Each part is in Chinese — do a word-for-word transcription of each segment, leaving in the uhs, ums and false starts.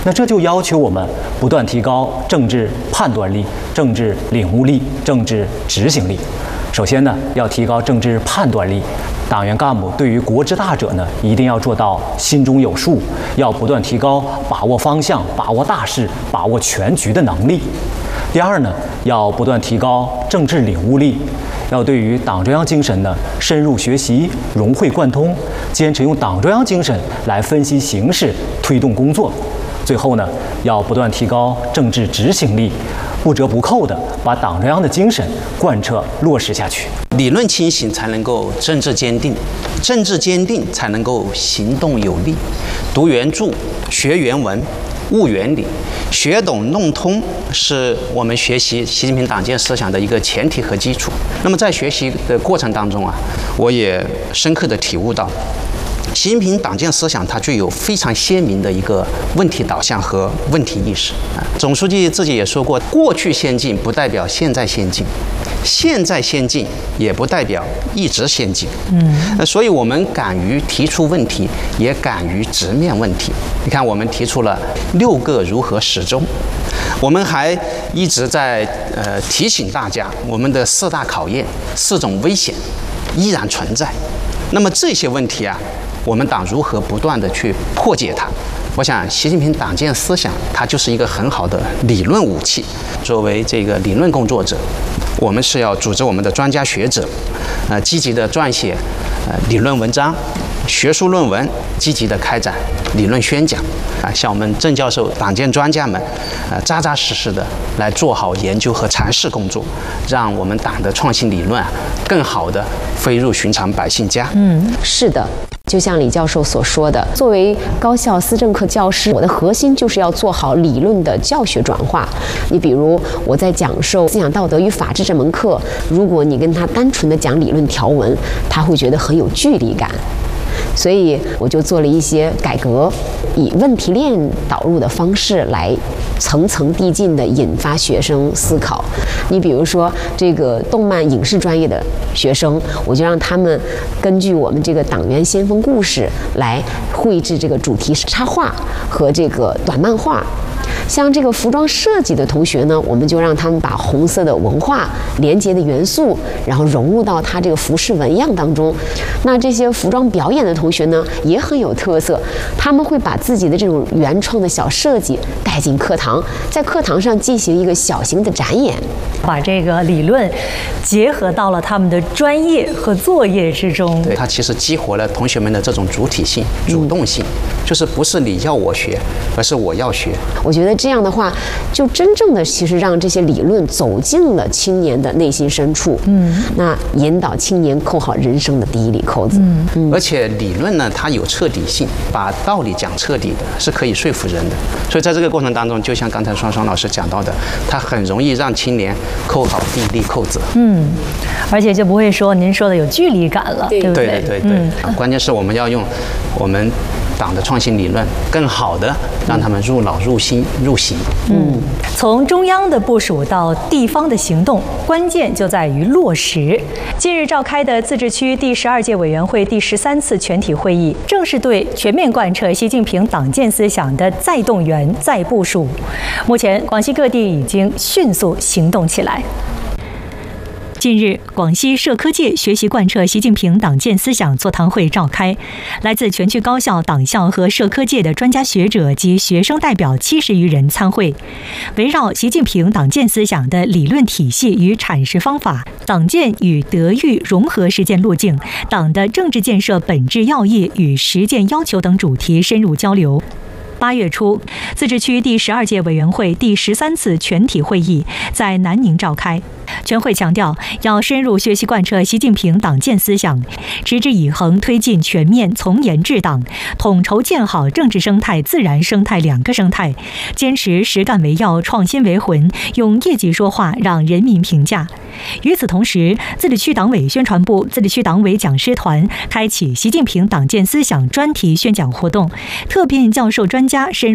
那这就要求我们不断提高政治判断力、政治领悟力、政治执行力。首先呢，要提高政治判断力。党员干部对于国之大者呢，一定要做到心中有数，要不断提高把握方向、把握大势、把握全局的能力。第二呢，要不断提高政治领悟力，要对于党中央精神呢深入学习、融会贯通，坚持用党中央精神来分析形势、推动工作。最后呢，要不断提高政治执行力，不折不扣地把党中央的精神贯彻落实下去。 理论清醒才能够政治坚定，政治坚定才能够行动有力。读原著，学原文，悟原理，学懂弄通是我们学习习近平党建思想的一个前提和基础。那么在学习的过程当中啊，我也深刻地体悟到，习近平党建思想它具有非常鲜明的一个问题导向和问题意识啊。总书记自己也说过，过去先进不代表现在先进，现在先进也不代表一直先进。嗯，那所以我们敢于提出问题，也敢于直面问题。你看，我们提出了六个如何始终，我们还一直在呃提醒大家，我们的四大考验、四种危险依然存在。那么这些问题啊，我们党如何不断地去破解它？我想，习近平党建思想它就是一个很好的理论武器。作为这个理论工作者，我们是要组织我们的专家学者，呃，积极地撰写呃理论文章、学术论文，积极地开展理论宣讲。啊，像我们郑教授、党建专家们，呃，扎扎实实的来做好研究和阐释工作，让我们党的创新理论啊，更好的飞入寻常百姓家。 嗯，是的。就像李教授所说的，作为高校思政课教师，我的核心就是要做好理论的教学转化。你比如我在讲授思想道德与法治这门课，如果你跟他单纯的讲理论条文，他会觉得很有距离感。所以我就做了一些改革，以问题链导入的方式来层层递进地引发学生思考。你比如说这个动漫影视专业的学生，我就让他们根据我们这个党员先锋故事来绘制这个主题插画和这个短漫画。像这个服装设计的同学呢，我们就让他们把红色的文化连接的元素，然后融入到他这个服饰纹样当中。那这些服装表演的同学呢，也很有特色，他们会把自己的这种原创的小设计带进课堂，在课堂上进行一个小型的展演， 把这个理论结合到了他们的专业和作业之中。 对，它其实激活了同学们的这种主体性、主动性，嗯、就是不是你要我学，而是我要学。 我觉得这样的话，就真正的其实让这些理论走进了青年的内心深处，嗯，那引导青年扣好人生的第一粒扣子。 嗯，嗯而且理论呢，它有彻底性，把道理讲彻底的，是可以说服人的。所以在这个过程当中，就像刚才双双老师讲到的，它很容易让青年扣好第一粒扣子。 嗯，而且就不会说您说的有距离感了，对不对？ 对对对对。嗯、关键是我们要用我们党的创新理论，更好的让他们入脑、入心、入刑。 嗯，从中央的部署到地方的行动，关键就在于落实。近日召开的自治区第十二届委员会第十三次全体会议，正是对全面贯彻习近平党建思想的再动员、再部署。目前，广西各地已经迅速行动起来。近日，广西社科界学习贯彻习近平党建思想座谈会召开，来自全区高校、党校和社科界的专家学者及学生代表七十余人参会，围绕习近平党建思想的理论体系与阐释方法、党建与德育融合实践路径、党的政治建设本质要义与实践要求等主题深入交流。八月初，自治区第十二届委员会第十三次全体会议在南宁召开。全会强调，要深入学习贯彻习近平党建思想，持之以恒推进全面从严治党，统筹建好政治生态、自然生态两个生态，坚持实干为要、创新为魂，用业绩说话，让人民评价。与此同时，自治区党委宣传部、自治区党委讲师团开启习近平党建思想专题宣讲活动，特聘教授专家深入宣讲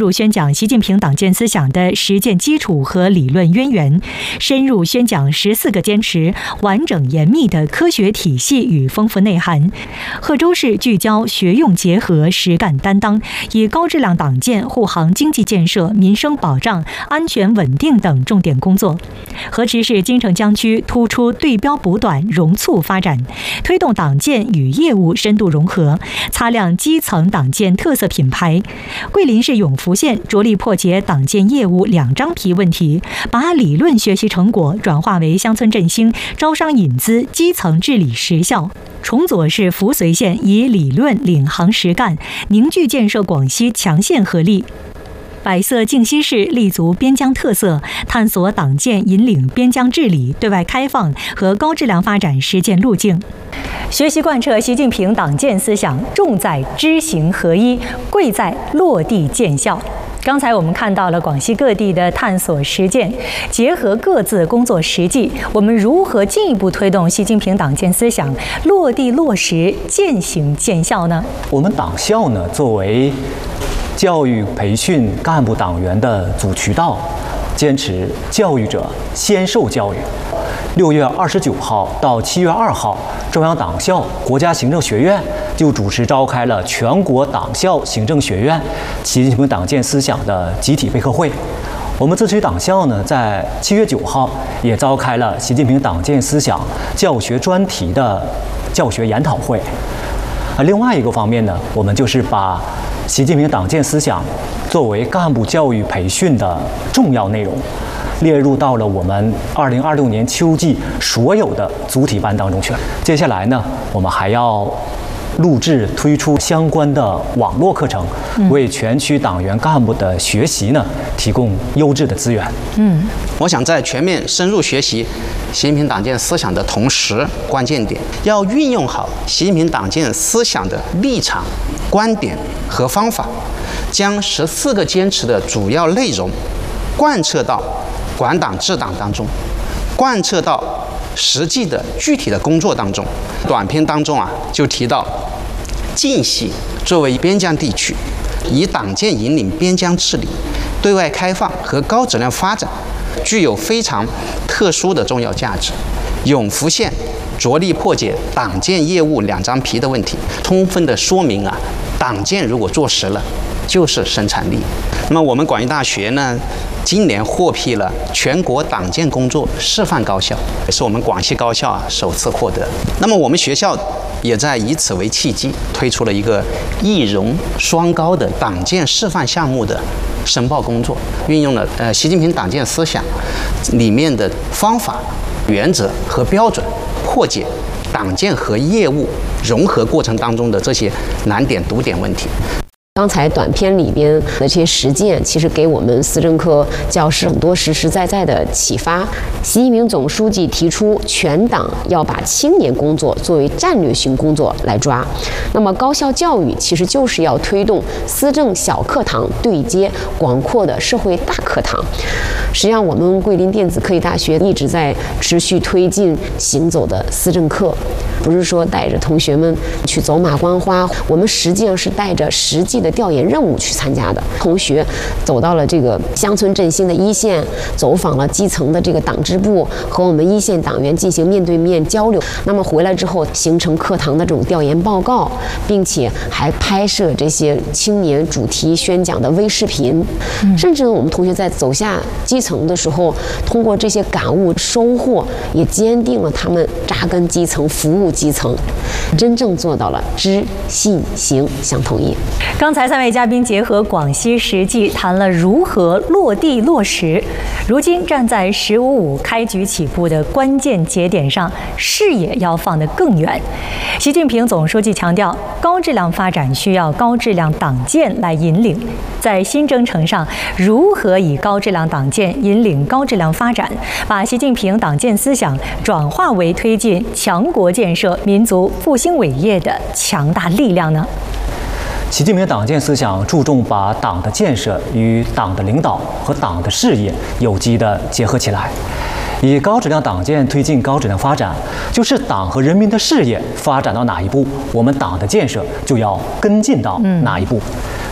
讲习近平党建思想的实践基础和理论渊源，深入宣讲十四个坚持，完整严密的科学体系与丰富内涵。贺州市聚焦学用结合、实干担当，以高质量党建护航经济建设、民生保障、安全稳定等重点工作。河池市金城江区突出对标补短、融促发展，推动党建与业务深度融合，擦亮基层党建特色品牌。桂林市永福县着力破解党建业务两张皮问题，把理论学习成果转化为乡村振兴、招商引资、基层治理实效。崇左市扶绥县以理论领航实干，凝聚建设广西强县合力。百色靖西市立足边疆特色，探索党建引领边疆治理、对外开放和高质量发展实践路径。学习贯彻习近平党建思想，重在知行合一，贵在落地见效。刚才我们看到了广西各地的探索实践，结合各自工作实际，我们如何进一步推动习近平党建思想落地落实、践行见效呢？ 我们党校呢，作为教育培训干部党员的主渠道，坚持教育者先受教育。六月二十九号到七月二号，中央党校、国家行政学院就主持召开了全国党校行政学院习近平党建思想的集体备课会。我们自治区党校呢，在七月九号也召开了习近平党建思想教学专题的教学研讨会。啊，另外一个方面呢，我们就是把习近平党建思想作为干部教育培训的重要内容，列入到了我们二零二六年秋季所有的主体班当中去。接下来呢，我们还要录制推出相关的网络课程，为全区党员干部的学习呢提供优质的资源。 嗯，我想在全面深入学习习近平党建思想的同时，关键点要运用好习近平党建思想的立场、观点和方法，将十四个坚持的主要内容贯彻到管党治党当中，贯彻到实际的具体的工作当中。短片当中啊，就提到晋西作为边疆地区，以党建引领边疆治理、对外开放和高质量发展，具有非常特殊的重要价值。永福县着力破解党建业务两张皮的问题，充分的说明啊，党建如果做实了，就是生产力。那么我们广医大学呢，今年获批了全国党建工作示范高校，也是我们广西高校啊首次获得。那么我们学校也在以此为契机，推出了一个一荣双高的党建示范项目的申报工作，运用了呃习近平党建思想里面的方法、原则和标准，破解党建和业务融合过程当中的这些难点、堵点问题。 刚才短片里边的这些实践，其实给我们思政课教师很多实实在在的启发。习近平总书记提出，全党要把青年工作作为战略性工作来抓。那么高校教育其实就是要推动思政小课堂对接广阔的社会大课堂。实际上，我们桂林电子科技大学一直在持续推进行走的思政课，不是说带着同学们去走马观花，我们实际上是带着实际的调研任务去参加的。同学走到了这个乡村振兴的一线，走访了基层的这个党支部，和我们一线党员进行面对面交流。那么回来之后，形成课堂的这种调研报告，并且还拍摄这些青年主题宣讲的微视频。嗯、甚至呢，我们同学在走下基层的时候，通过这些感悟收获，也坚定了他们扎根基层、服务基层，真正做到了知、信、行相统一。 刚才三位嘉宾结合广西实际，谈了如何落地落实。如今站在“十五五”开局起步的关键节点上，视野要放得更远。习近平总书记强调，高质量发展需要高质量党建来引领。在新征程上，如何以高质量党建引领高质量发展，把习近平党建思想转化为推进强国建设、民族复兴伟业的强大力量呢？ 习近平党建思想注重把党的建设与党的领导和党的事业有机地结合起来，以高质量党建推进高质量发展，就是党和人民的事业发展到哪一步，我们党的建设就要跟进到哪一步。嗯、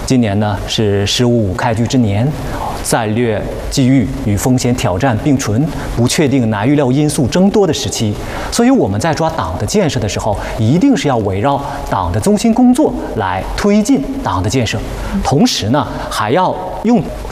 今年呢是“十五五”开局之年，战略机遇与风险挑战并存，不确定难预料因素增多的时期。所以我们在抓党的建设的时候，一定是要围绕党的中心工作来推进党的建设，同时呢，还要用